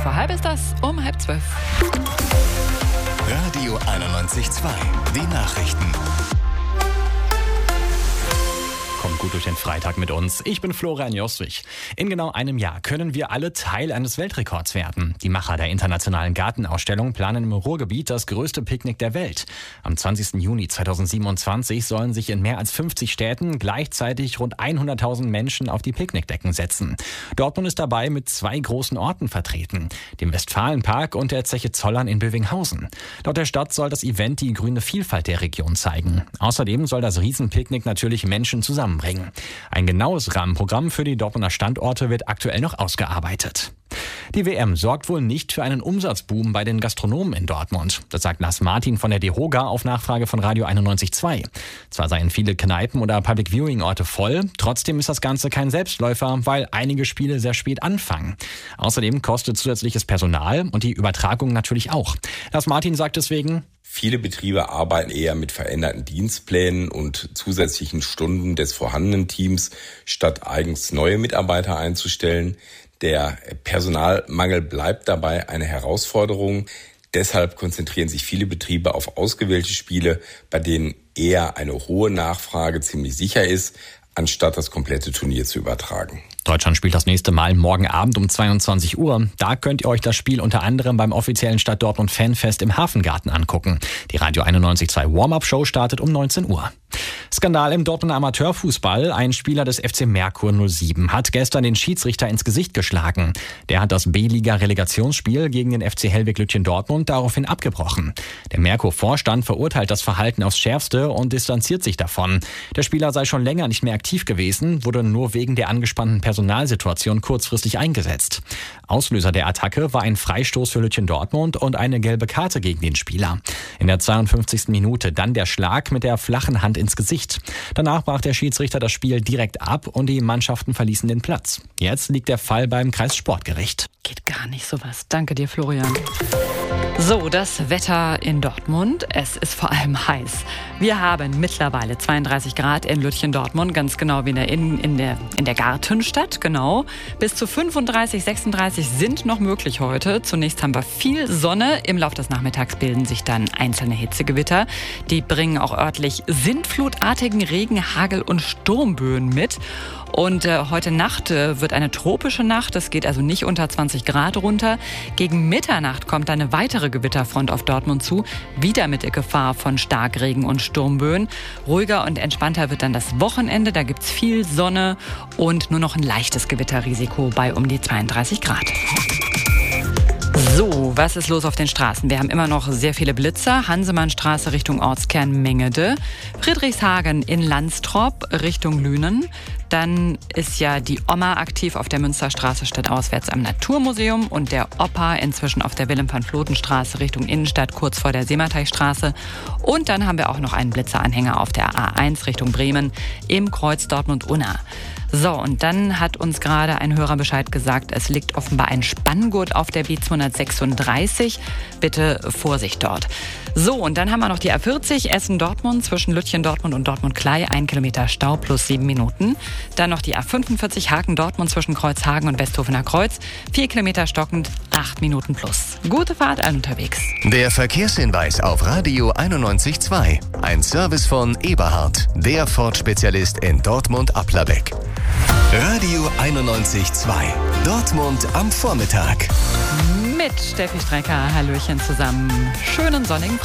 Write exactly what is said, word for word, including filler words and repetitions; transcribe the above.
vor halb ist das, um halb zwölf. Radio einundneunzig Komma zwei, die Nachrichten. Kommt gut durch den Freitag mit uns. Ich bin Florian Jostwig. In genau einem Jahr können wir alle Teil eines Weltrekords werden. Die Macher der internationalen Gartenausstellung planen im Ruhrgebiet das größte Picknick der Welt. Am zwanzigsten Juni zweitausendsiebenundzwanzig sollen sich in mehr als fünfzig Städten gleichzeitig rund hunderttausend Menschen auf die Picknickdecken setzen. Dortmund ist dabei mit zwei großen Orten vertreten, dem Westfalenpark und der Zeche Zollern in Bövinghausen. Laut der Stadt soll das Event die grüne Vielfalt der Region zeigen. Außerdem soll das Riesenpicknick natürlich Menschen zusammenbringen. Ein genaues Rahmenprogramm für die Dortmunder Standorte wird aktuell noch ausgearbeitet. Die W M sorgt wohl nicht für einen Umsatzboom bei den Gastronomen in Dortmund. Das sagt Lars Martin von der DEHOGA auf Nachfrage von Radio einundneunzig Komma zwei. Zwar seien viele Kneipen oder Public-Viewing-Orte voll, trotzdem ist das Ganze kein Selbstläufer, weil einige Spiele sehr spät anfangen. Außerdem kostet zusätzliches Personal und die Übertragung natürlich auch. Lars Martin sagt deswegen: Viele Betriebe arbeiten eher mit veränderten Dienstplänen und zusätzlichen Stunden des vorhandenen Teams, statt eigens neue Mitarbeiter einzustellen. Der Personalmangel bleibt dabei eine Herausforderung. Deshalb konzentrieren sich viele Betriebe auf ausgewählte Spiele, bei denen eher eine hohe Nachfrage ziemlich sicher ist, anstatt das komplette Turnier zu übertragen. Deutschland spielt das nächste Mal morgen Abend um zweiundzwanzig Uhr. Da könnt ihr euch das Spiel unter anderem beim offiziellen Stadt Dortmund Fanfest im Hafengarten angucken. Die Radio einundneunzig Komma zwei Warm-Up-Show startet um neunzehn Uhr. Skandal im Dortmunder Amateurfußball. Ein Spieler des F C Merkur null sieben hat gestern den Schiedsrichter ins Gesicht geschlagen. Der hat das B-Liga-Relegationsspiel gegen den F C Hellwig Lütchen Dortmund daraufhin abgebrochen. Der Merkur-Vorstand verurteilt das Verhalten aufs Schärfste und distanziert sich davon. Der Spieler sei schon länger nicht mehr aktiv gewesen, wurde nur wegen der angespannten Personalsituation kurzfristig eingesetzt. Auslöser der Attacke war ein Freistoß für Lütchen Dortmund und eine gelbe Karte gegen den Spieler. In der zweiundfünfzigsten Minute dann der Schlag mit der flachen Hand ins Gesicht. Danach brach der Schiedsrichter das Spiel direkt ab und die Mannschaften verließen den Platz. Jetzt liegt der Fall beim Kreissportgericht. Geht gar nicht sowas. Danke dir, Florian. So, das Wetter in Dortmund. Es ist vor allem heiß. Wir haben mittlerweile zweiunddreißig Grad in Lütchen Dortmund, ganz genau wie in der, in, in der, in der Gartenstadt, genau. Bis zu fünfunddreißig, sechsunddreißig sind noch möglich heute. Zunächst haben wir viel Sonne. Im Laufe des Nachmittags bilden sich dann einzelne Hitzegewitter. Die bringen auch örtlich sintflutartigen Regen, Hagel und Sturmböen mit. Und äh, heute Nacht äh, wird eine tropische Nacht. Es geht also nicht unter zwanzig Grad runter. Gegen Mitternacht kommt eine weitere Gewitterfront auf Dortmund zu. Wieder mit der Gefahr von Starkregen und Sturmböen. Ruhiger und entspannter wird dann das Wochenende. Da gibt's viel Sonne und nur noch ein leichtes Gewitterrisiko bei um die zweiunddreißig Grad. So, was ist los auf den Straßen? Wir haben immer noch sehr viele Blitzer. Hansemannstraße Richtung Ortskern Mengede. Friedrichshagen in Landstrop Richtung Lünen. Dann ist ja die Oma aktiv auf der Münsterstraße stadtauswärts am Naturmuseum und der Opa inzwischen auf der Willem-van-Vloten-Straße Richtung Innenstadt kurz vor der Seemateichstraße. Und dann haben wir auch noch einen Blitzeranhänger auf der A eins Richtung Bremen im Kreuz Dortmund-Unna. So, und dann hat uns gerade ein Hörer Bescheid gesagt, es liegt offenbar ein Spanngurt auf der B zweihundertsechsunddreißig. Bitte Vorsicht dort. So, und dann haben wir noch die A vierzig Essen-Dortmund zwischen Lütchen-Dortmund und Dortmund-Klei. Ein Kilometer Stau plus sieben Minuten. Dann noch die A fünfundvierzig Haken-Dortmund zwischen Kreuzhagen und Westhofener Kreuz. Vier Kilometer stockend, acht Minuten plus. Gute Fahrt allen unterwegs. Der Verkehrshinweis auf Radio einundneunzig Komma zwei. Ein Service von Eberhard, der Ford-Spezialist in Dortmund-Applerbeck. Radio einundneunzig Komma zwei. Dortmund am Vormittag. Mit Steffi Strecker. Hallöchen zusammen. Schönen sonnigen Freitag.